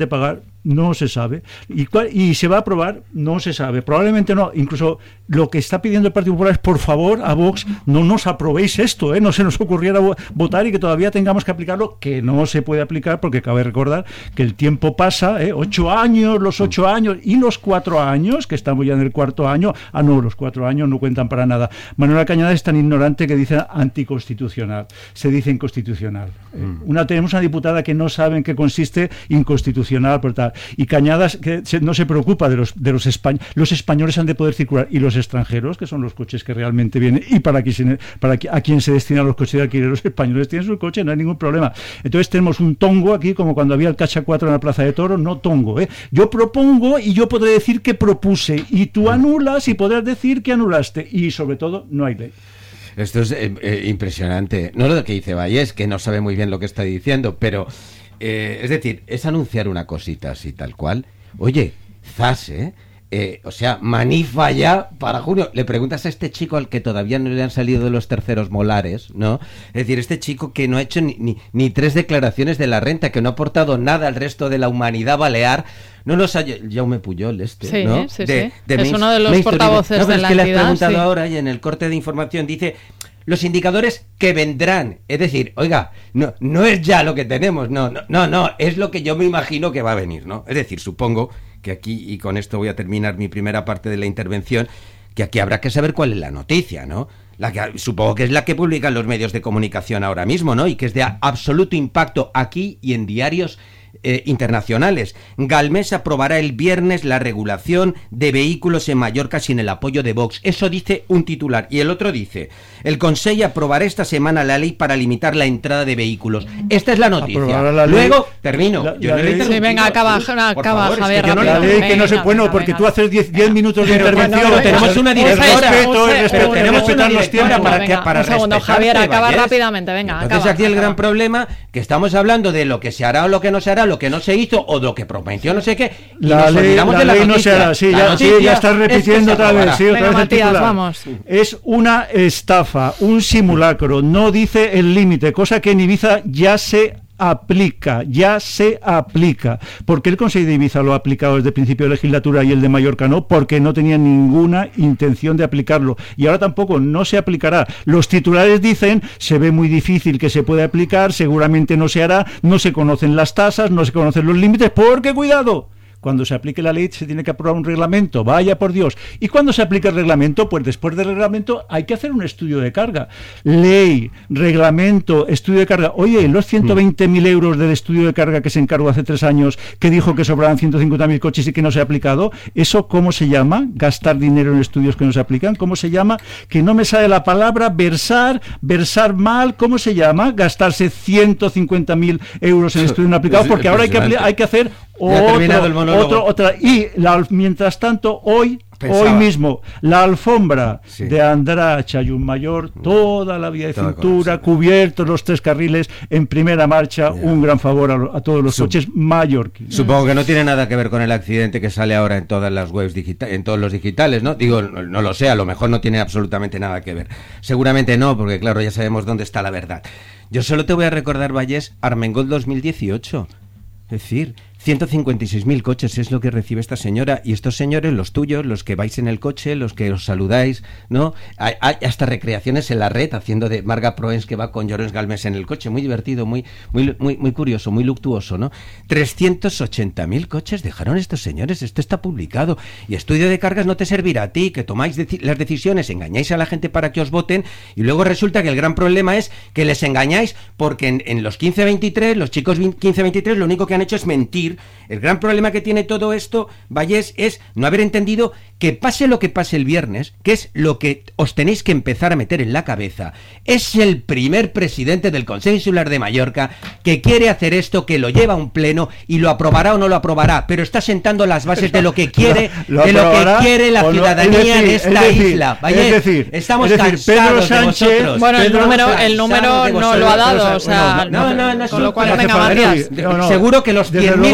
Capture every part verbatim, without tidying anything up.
de pagar, no se sabe. ¿Y, cuál, y se va a aprobar? No se sabe. Probablemente no. Incluso lo que está pidiendo el Partido Popular es, por favor, a Vox, no nos aprobéis esto, ¿eh? No se nos ocurriera votar y que todavía tengamos que aplicarlo, que no se puede aplicar porque cabe recordar que el tiempo pasa, ¿eh? Ocho años, los ocho años y los cuatro años, que estamos ya en el cuarto año. Ah, no, los cuatro años no cuentan para nada. Manuela Cañada es tan ignorante que dice anticonstitucional. Se dice inconstitucional. Mm. Una, tenemos una diputada que no sabe en qué consiste inconstitucional, por tal. Y Cañadas que se, no se preocupa de los de los españoles. Los españoles han de poder circular, y los extranjeros, que son los coches que realmente vienen, y para, quien, para a quien se destinan los coches de alquiler, los españoles tienen su coche, no hay ningún problema. Entonces tenemos un tongo aquí, como cuando había el Cacha cuatro en la Plaza de Toros, no tongo, ¿eh? Yo propongo y yo podré decir que propuse, y tú anulas y podrás decir que anulaste, y sobre todo no hay ley. Esto es eh, eh, impresionante. No lo que dice Vallés, que no sabe muy bien lo que está diciendo, pero eh, es decir, es anunciar una cosita así tal cual. Oye, zas, ¿eh? Eh, o sea, manifa ya para junio. Le preguntas a este chico al que todavía no le han salido de los terceros molares, ¿no? Es decir, este chico que no ha hecho ni, ni, ni tres declaraciones de la renta, que no ha aportado nada al resto de la humanidad balear. No los ha... Jaume Pujol, este, sí, ¿no? Sí, de, sí. De es main, uno de los portavoces no, de la es que entidad. Le has preguntado sí. ahora y en el corte de información dice... Los indicadores que vendrán, es decir, oiga, no, no es ya lo que tenemos, no, no, no, no, es lo que yo me imagino que va a venir, ¿no? Es decir, supongo que aquí, y con esto voy a terminar mi primera parte de la intervención, que aquí habrá que saber cuál es la noticia, ¿no? La que, supongo que es la que publican los medios de comunicación ahora mismo, ¿no? Y que es de absoluto impacto aquí y en diarios Eh, internacionales. Galmés aprobará el viernes la regulación de vehículos en Mallorca sin el apoyo de Vox. Eso dice un titular. Y el otro dice, el Consejo aprobará esta semana la ley para limitar la entrada de vehículos. Esta es la noticia. La Luego, ley, termino. La, yo la no ley, sí, venga, acaba, acaba favor, Javier. Es que yo no la ley que no se... Venga, bueno, venga, porque venga. tú haces diez minutos de pero, intervención. Bueno, tenemos una directora. El respeto, el respeto. Tenemos una directora para, venga, que, para un segundo, Javier, acaba Vallés. rápidamente, venga. Entonces acaba, aquí acaba. el gran problema, que estamos hablando de lo que se hará o lo que no se hará, lo que no se hizo o lo que prometió no sé qué, y la nos ley, olvidamos la de la ley noticia. no se hará, sí, ya, sí, ya estás repitiendo otra vez, sí, otra venga, vez el Matías, titular. vamos. Es una estafa, un simulacro, no dice el límite, cosa que en Ibiza ya se aplica, ya se aplica. ¿Por qué el Consejo de Ibiza lo ha aplicado desde el principio de legislatura y el de Mallorca no? Porque no tenía ninguna intención de aplicarlo. Y ahora tampoco, no se aplicará. Los titulares dicen, se ve muy difícil que se pueda aplicar, seguramente no se hará, no se conocen las tasas, no se conocen los límites, porque cuidado, cuando se aplique la ley se tiene que aprobar un reglamento, vaya por Dios. ¿Y cuando se aplica el reglamento? Pues después del reglamento hay que hacer un estudio de carga. Ley, reglamento, estudio de carga. Oye, los ciento veinte mil euros del estudio de carga que se encargó hace tres años, que dijo que sobraban ciento cincuenta mil coches y que no se ha aplicado, ¿eso cómo se llama? Gastar dinero en estudios que no se aplican. ¿Cómo se llama? Que no me sale la palabra versar, versar mal. ¿Cómo se llama? Gastarse ciento cincuenta mil euros en estudios no aplicados, porque ahora hay que, hay que hacer otro, otro, otra. Y la, mientras tanto, hoy Pensaba. Hoy mismo, la alfombra sí. de Andratx Ayunmayor, toda la vía de toda cintura, cosa, cubiertos los tres carriles, en primera marcha, yeah. un gran favor a, a todos los Sup coches mallorquines. Supongo que no tiene nada que ver con el accidente que sale ahora en todas las webs digitales, en todos los digitales, ¿no? Digo, no, no lo sé, a lo mejor no tiene absolutamente nada que ver. Seguramente no, porque claro, ya sabemos dónde está la verdad. Yo solo te voy a recordar, Vallés, Armengol dos mil dieciocho. Es decir, ciento cincuenta y seis mil coches es lo que recibe esta señora, y estos señores, los tuyos, los que vais en el coche, los que os saludáis, ¿no? Hay, hay hasta recreaciones en la red, haciendo de Marga Proens que va con Llorens Galmés en el coche, muy divertido, muy muy muy muy curioso, muy luctuoso, ¿no? trescientos ochenta mil coches dejaron estos señores, esto está publicado, y estudio de cargas no te servirá a ti, que tomáis deci las decisiones, engañáis a la gente para que os voten, y luego resulta que el gran problema es que les engañáis porque en, en los quince veintitrés, los chicos quince veintitrés, lo único que han hecho es mentir. El gran problema que tiene todo esto, Vallés, es no haber entendido que pase lo que pase el viernes, que es lo que os tenéis que empezar a meter en la cabeza. Es el primer presidente del Consejo Insular de Mallorca que quiere hacer esto, que lo lleva a un pleno y lo aprobará o no lo aprobará, pero está sentando las bases de lo que quiere, lo, lo de lo que quiere la ciudadanía no, decir, de esta decir, isla. Vallés, es decir, estamos es decir, cansados Pedro Sánchez, de vosotros. Bueno, el número, el número no lo ha dado, o sea, no, no, no, con lo cual, venga, Matías. No, no, seguro que los cien mil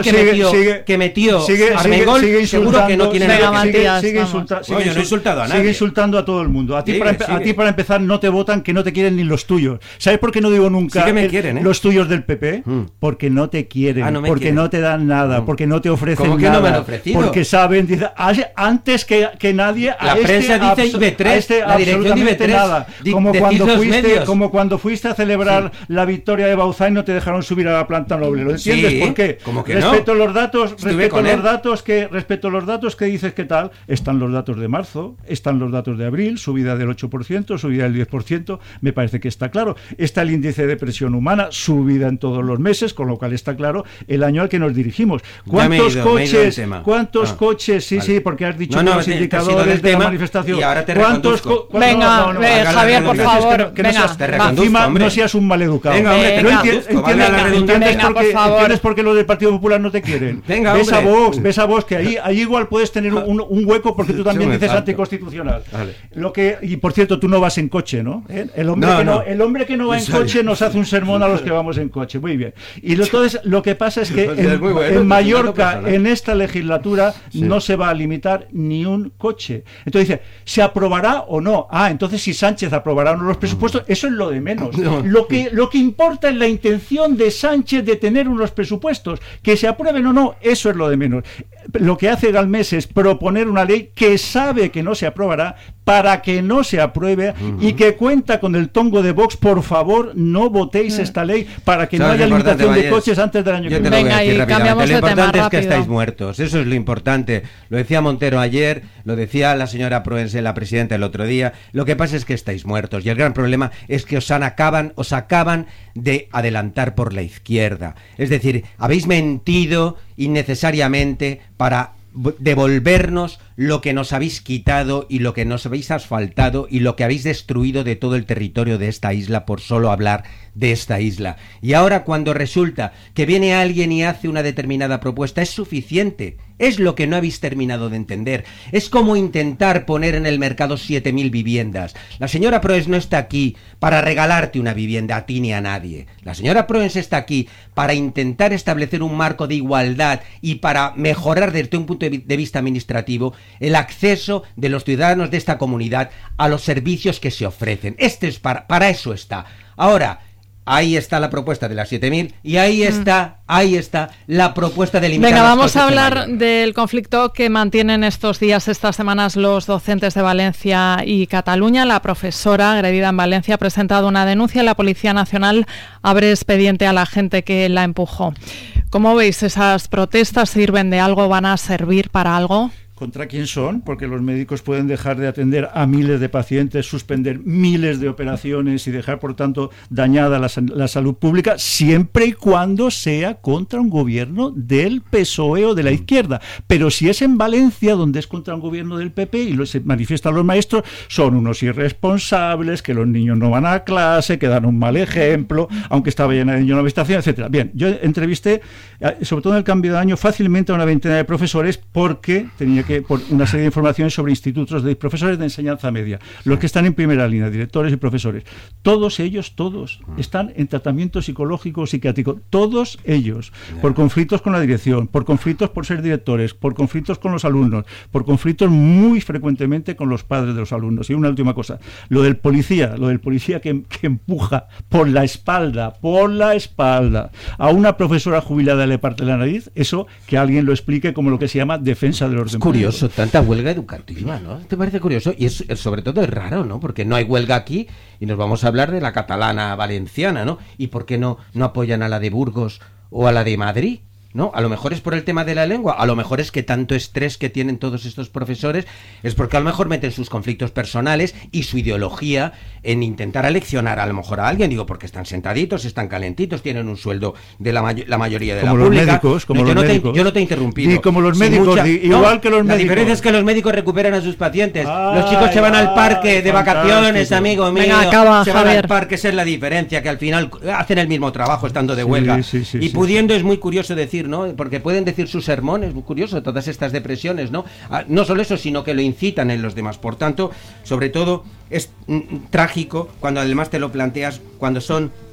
que sigue, metió, sigue, que metió sigue, Armengol, sigue seguro que no tiene Venga, nada que sigue, Matías, sigue, vamos. insulta, sigue, Oye, yo no he insultado a nadie. sigue insultando a todo el mundo. A ti, Sigue, para, empe- sigue. a ti para empezar no te votan, que no te quieren ni los tuyos. ¿Sabes por qué no digo nunca Sí que me el- quieren, ¿eh? los tuyos del P P? Mm. Porque no te quieren, Ah, no me porque quieren. no te dan nada, Mm. porque no te ofrecen ¿Cómo que nada. no me han ofrecido? Porque saben, dice, "Hace- antes que, que nadie a La este prensa dice abso- I B tres, a este la dirección de I B absolutamente tres, nada. di- Como decid cuando los fuiste, medios. como cuando fuiste a celebrar la victoria de Bauzá y no te dejaron subir a la planta noble. ¿Lo entiendes Sí, por qué? ¿cómo que no? Respecto a los datos, Estuve respecto a con los él. datos que respecto a los datos que dices que tal, están los datos de marzo, están los datos de abril, subida del ocho por ciento, subida del diez por ciento, me parece que está claro. Está el índice de presión humana, subida en todos los meses, con lo cual está claro el año al que nos dirigimos. Ya me he ¿Cuántos ido, me he ido del coches, tema. cuántos Ah, coches, sí, vale. sí, porque has dicho No, no, que los te- te has ido indicadores del de la tema manifestación. y ahora te ¿Cuántos reconduzco. co- Venga, no, no, no, eh, haga la Javier, por redundancia. favor, Es que no- que no venga, seas- Te va. reconduzco, encima hombre. no seas un maleducado. Venga, hombre, te Venga. reconduzco, entiendes, valga la entiendes- redundancia. entiendes Venga, por por qué- favor. entiendes por qué los del Partido Popular no te quieren. Venga, ves a hombre. Vox, ves a Vox que ahí, ahí igual puedes tener un, un hueco porque tú también Yo me dices falto. anticonstitucional. Vale. Lo que y por cierto tú no vas en coche, ¿no? ¿Eh? El hombre No, que no, no. el hombre que no va en Eso coche es. nos hace un sermón a los que vamos en coche. Muy bien. Y lo- entonces lo que pasa es que O sea, es en, muy bueno, en pues, Mallorca no pasa en esta legislatura Sí. no se va a limitar ni un coche. Entonces dice, ¿se aprobará o no? Ah, entonces si Sánchez aprobará o no los presupuestos, eso es lo de menos. No. Lo que lo que importa es la intención de Sánchez de tener unos presupuestos, que se aprueben o no, eso es lo de menos. Lo que hace Galmés es proponer una ley que sabe que no se aprobará para que no se apruebe y que cuenta con el tongo de Vox. Por favor, no votéis esta ley para que no ¿Sabes haya lo importante, limitación de Valles? coches antes del año Yo que te viene. lo voy Venga, a decir y rápidamente. cambiamos Lo de tema importante es que rápido. estáis muertos. Eso es lo importante. Lo decía Montero ayer, lo decía la señora Proense, la presidenta, el otro día. Lo que pasa es que estáis muertos. Y el gran problema es que os han acaban, os acaban de adelantar por la izquierda. Es decir, habéis mentido innecesariamente para v- devolvernos lo que nos habéis quitado y lo que nos habéis asfaltado y lo que habéis destruido de todo el territorio de esta isla por solo hablar de esta isla. Y ahora cuando resulta que viene alguien y hace una determinada propuesta, es suficiente. Es lo que no habéis terminado de entender. Es como intentar poner en el mercado siete mil viviendas. La señora Proens no está aquí para regalarte una vivienda a ti ni a nadie. La señora Proens está aquí para intentar establecer un marco de igualdad y para mejorar desde un punto de vi- de vista administrativo el acceso de los ciudadanos de esta comunidad a los servicios que se ofrecen. Este es para, para eso está. Ahora, ahí está la propuesta de las siete mil y ahí está, ahí está la propuesta de limitar Venga, las vamos a coches en hablar Mallorca. del conflicto que mantienen estos días, estas semanas, los docentes de Valencia y Cataluña. La profesora agredida en Valencia ha presentado una denuncia. La Policía Nacional abre expediente a la gente que la empujó. ¿Cómo veis esas protestas? ¿Sirven de algo? ¿Van a servir para algo? ¿Contra quién son? Porque los médicos pueden dejar de atender a miles de pacientes, suspender miles de operaciones y dejar, por tanto, dañada la, la salud pública, siempre y cuando sea contra un gobierno del P S O E o de la izquierda. Pero si es en Valencia, donde es contra un gobierno del P P y lo, se manifiestan los maestros, son unos irresponsables, que los niños no van a clase, que dan un mal ejemplo, aunque estaba llena de niños en la habitación, etcétera. Bien, yo entrevisté, sobre todo en el cambio de año, fácilmente a una veintena de profesores porque tenía que por una serie de informaciones sobre institutos de profesores de enseñanza media, los que están en primera línea, directores y profesores. Todos ellos, todos, están en tratamiento psicológico o psiquiátrico. Todos ellos, por conflictos con la dirección, por conflictos por ser directores, por conflictos con los alumnos, por conflictos muy frecuentemente con los padres de los alumnos. Y una última cosa, lo del policía, lo del policía que, que empuja por la espalda, por la espalda, a una profesora jubilada le parte la nariz, eso que alguien lo explique como lo que se llama defensa del orden público. Curioso, tanta huelga educativa, ¿no? ¿Te parece curioso? Y es, es sobre todo es raro, ¿no? Porque no hay huelga aquí y nos vamos a hablar de la catalana valenciana, ¿no? ¿Y por qué no, no apoyan a la de Burgos o a la de Madrid? ¿No? A lo mejor es por el tema de la lengua, a lo mejor es que tanto estrés que tienen todos estos profesores es porque a lo mejor meten sus conflictos personales y su ideología en intentar aleccionar a lo mejor a alguien, digo, porque están sentaditos, están calentitos, tienen un sueldo de la, may- la mayoría de como la los pública. médicos, como No, yo, los no te, médicos. yo no te he interrumpido. Y como los Sin médicos, mucha- di- igual No, que los La médicos. diferencia es que los médicos recuperan a sus pacientes. Ay, los chicos se van al parque ay, de vacaciones, fantástico. amigo mío. Venga, acaba, se van Javier. al parque, esa es la diferencia, que al final hacen el mismo trabajo estando de Sí, huelga. sí, sí, y sí, pudiendo es muy curioso decir, ¿no? Porque pueden decir sus sermones, muy curioso, todas estas depresiones, ¿no? Ah, no solo eso, sino que lo incitan en los demás. Por tanto, sobre todo, es mm, trágico cuando además te lo planteas cuando son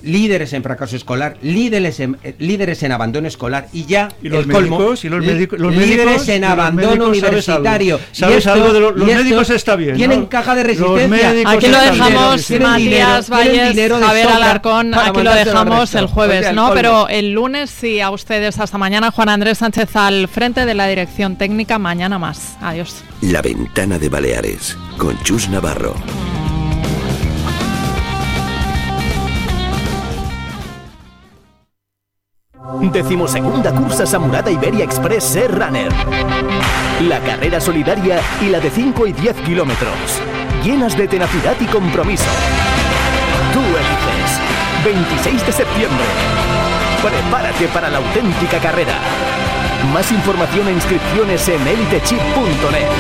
líderes en fracaso escolar, líderes en, eh, líderes en abandono escolar y ya ¿Y los el colmo, médicos? ¿Y los médicos? Los líderes médicos, en los abandono médicos, universitario. ¿Sabes algo? ¿Sabes algo de lo- los médicos está bien, Tienen ¿no? caja de Los resistencia. médicos Aquí lo están bien, dejamos, tienen Matías dinero, tienen Valles, dinero de Javier sobra Alarcón, para aquí lo mandárselo al dejamos resto. el jueves, O sea, el ¿no? colmo. Pero el lunes sí, a ustedes hasta mañana. Juan Andrés Sánchez al frente de la dirección técnica. Mañana más. Adiós. La Ventana de Baleares, con Chus Navarro. Decimosegunda cursa Samurada Iberia Express Ser Runner. La carrera solidaria y la de cinco y diez kilómetros, llenas de tenacidad y compromiso. Tú eliges. veintiséis de septiembre. Prepárate para la auténtica carrera. Más información e inscripciones en elitechip punto net.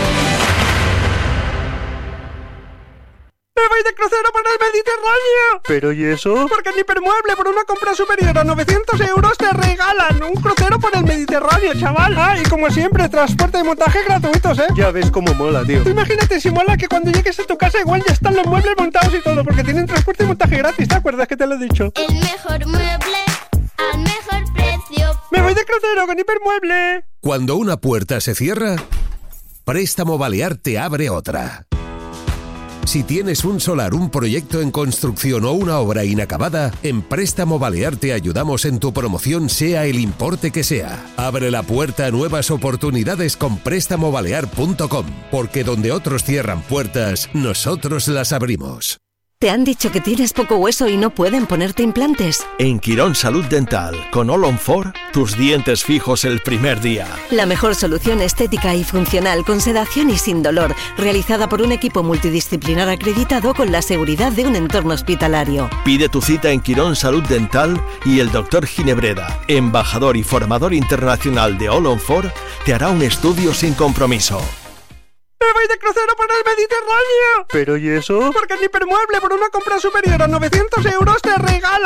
¡Me voy de crucero por el Mediterráneo! ¿Pero y eso? Porque en Hipermueble, por una compra superior a novecientos euros, te regalan un crucero por el Mediterráneo, chaval. Ah, y como siempre, transporte y montaje gratuitos, ¿eh? Ya ves cómo mola, tío. Tú imagínate si mola que cuando llegues a tu casa igual ya están los muebles montados y todo, porque tienen transporte y montaje gratis, ¿te acuerdas que te lo he dicho? El mejor mueble al mejor precio. ¡Me voy de crucero con Hipermueble! Cuando una puerta se cierra, Préstamo Balear te abre otra. Si tienes un solar, un proyecto en construcción o una obra inacabada, en Préstamo Balear te ayudamos en tu promoción, sea el importe que sea. Abre la puerta a nuevas oportunidades con préstamo balear punto com, porque donde otros cierran puertas, nosotros las abrimos. ¿Te han dicho que tienes poco hueso y no pueden ponerte implantes? En Quirón Salud Dental, con All on Four, tus dientes fijos el primer día. La mejor solución estética y funcional con sedación y sin dolor, realizada por un equipo multidisciplinar acreditado con la seguridad de un entorno hospitalario. Pide tu cita en Quirón Salud Dental y el doctor Ginebreda, embajador y formador internacional de All on Four, te hará un estudio sin compromiso. ¡Me voy de crucero por el Mediterráneo! ¿Pero y eso? Porque en Hipermueble, por una compra superior a novecientos euros, te regalan